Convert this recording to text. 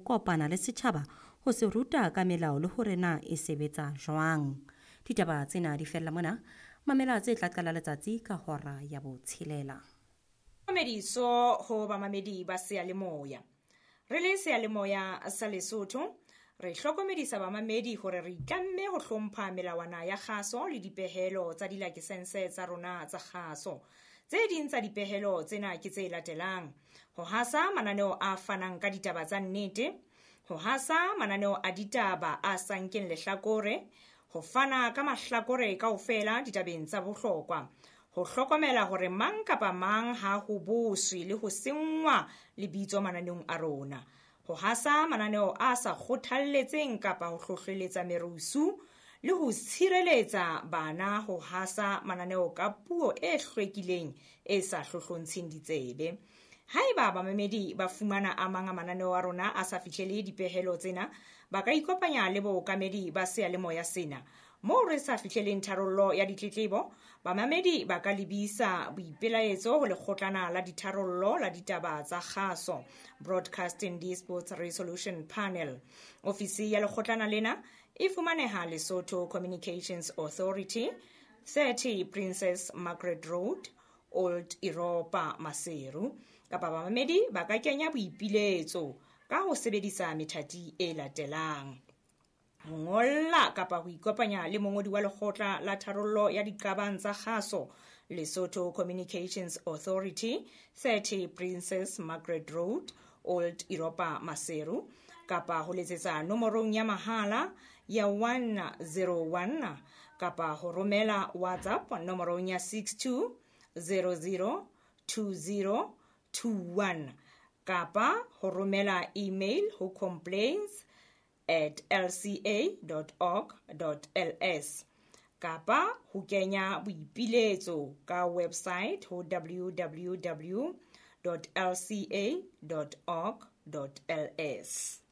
kopana le setjhaba ho se ruta ka melao le hore na e sebetsa jwang. Ditaba tsena di fella mona, mamela tse tla qala letsatsi ka hora ya botshelela. Mamediso ho bamamedi ba seyalemoya. Re le seyalemoya sa Lesotho, re hlokomedisa bamamedi hore re itlamme ho hlompha melawana ya kgaso le dipehelo tsa dilakesense tsa rona tsa kgaso. Tse ding tsa dipehelo tsena ke tse latelang: ho hasa mananeo a fanang ka ditaba tsa nnete, ho hasa mananeo a ditaba a sa nkeng lehlakore, ho fana ka mahlakore kaofela ditabeng tsa bohlokwa, ho hlokomela hore mang kapa mang ha ho boswe le ho sengwa lebitso mananeong a rona, ho hasa mananeo a sa kgothalletseng kapa ho hlohleletsa merusu, le ho tshireletsa bana ho hasa mananeo ka puo e hlwekileng e sa hlohlontsheng ditsebe. Haeba bamamedi ba fumana a mang a mananeo a rona a sa fihlele dipehelo tsena, ba ka ikopanya le bookamedi ba seyalemoya sena. Moo re sa fihleleng tharollo ya ditletlebo, bamamedi ba ka lebisa boipelaetso ho Lekgotlana la Ditharollo la Ditaba tsa Kgaso, Broadcasting Dispute Resolution Panel. Ofisi ya lekgotlana lena e fumaneha Lesotho Communications Authority, 30 Princess Margaret Road, Old Europa, Maseru. Kapa bamamedi ba ka kenya boipiletso ka ho sebedisa methati e latelang: ho ngolla kapa ho ikopanya le mongodi wa Lekgotla la Tharollo ya Diqabang tsa Kgaso, Lesotho Communications Authority, 30 Princess Margaret Road, Old Europa, Maseru, kapa ho letsetsa nomorong ya mahala ya 101 kapa ho romela WhatsApp nomorong ya 62002021 kapa ho romela email ho complaints@lca.org.ls kapa ho kenya boipiletso ka website ho www.lca.org.ls.